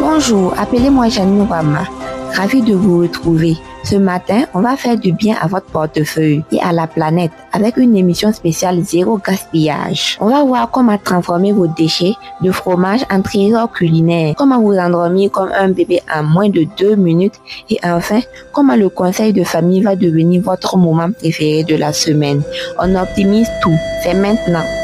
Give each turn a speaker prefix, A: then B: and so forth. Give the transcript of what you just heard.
A: Bonjour, appelez-moi Janine Wama. Ravi de vous retrouver. Ce matin, on va faire du bien à votre portefeuille et à la planète avec une émission spéciale Zéro Gaspillage. On va voir comment transformer vos déchets de fromage en trésor culinaire, comment vous endormir comme un bébé en moins de 2 minutes et enfin, comment le conseil de famille va devenir votre moment préféré de la semaine. On optimise tout. C'est maintenant.